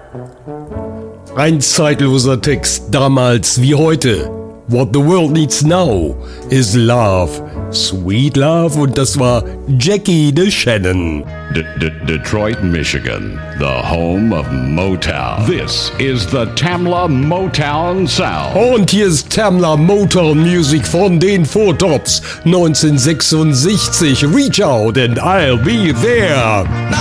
Ein zeitloser Text, damals wie heute. What the world needs now is love. Sweet love. Und das war Jackie DeShannon. Detroit, Michigan, the home of Motown. This is the Tamla Motown Sound. Und hier ist Tamla Motown Music von den Four Tops 1966. Reach out and I'll be there.